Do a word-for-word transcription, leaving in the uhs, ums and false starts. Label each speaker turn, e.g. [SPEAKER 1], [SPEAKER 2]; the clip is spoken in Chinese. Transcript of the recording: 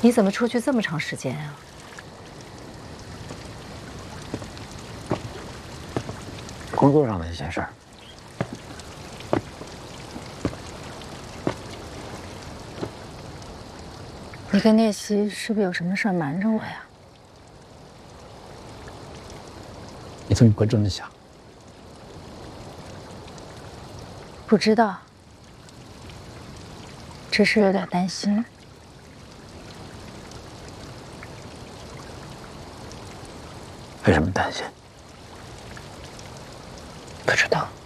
[SPEAKER 1] 你怎么出去这么长时间啊？
[SPEAKER 2] 工作上的一些事儿。
[SPEAKER 3] 你跟聂西是不是有什么事儿瞒着我呀？
[SPEAKER 2] 你怎么会这么想？
[SPEAKER 3] 不知道，只是有点担心。
[SPEAKER 2] 为什么担心？
[SPEAKER 3] 不知道。